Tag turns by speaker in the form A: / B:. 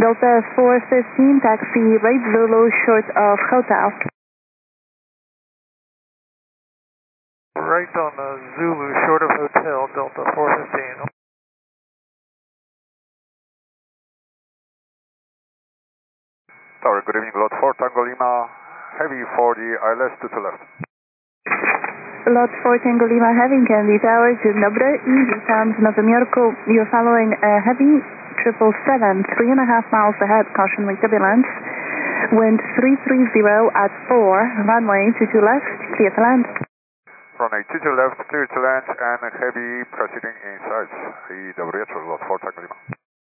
A: Delta 415, taxi right Zulu short of hotel.
B: Right on Zulu short of hotel, Delta 415.
C: Tower, good evening, Lot 4 Tango Lima, heavy for the ILS to left.
A: Lot 4 Tango Lima Heavy Candy Tower, dzień dobry, witam w Nowym Jorku. You're following a heavy 777, 3.5 miles ahead, caution with turbulence. Wind 330 at 4, runway 22 left, clear to land.
C: Runway 22 left, clear to land and heavy proceeding inside. I dobry wieczór, Lot 4 Tango Lima.